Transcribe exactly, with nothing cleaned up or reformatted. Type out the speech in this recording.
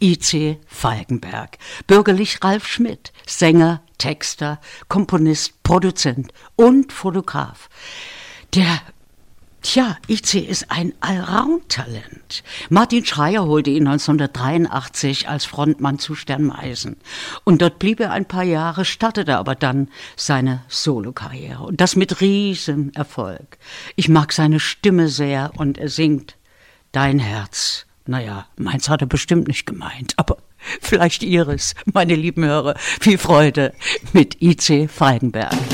I C Falkenberg, bürgerlich Ralf Schmidt, Sänger, Texter, Komponist, Produzent und Fotograf. Der Tja, I C ist ein Allround-Talent. Martin Schreier holte ihn neunzehnhundertdreiundachtzig als Frontmann zu Sternmeisen. Und dort blieb er ein paar Jahre, startete aber dann seine Solokarriere. Und das mit Riesenerfolg. Ich mag seine Stimme sehr und er singt Dein Herz. Naja, meins hat er bestimmt nicht gemeint, aber vielleicht Ihres, meine lieben Hörer. Viel Freude mit I C Falkenberg.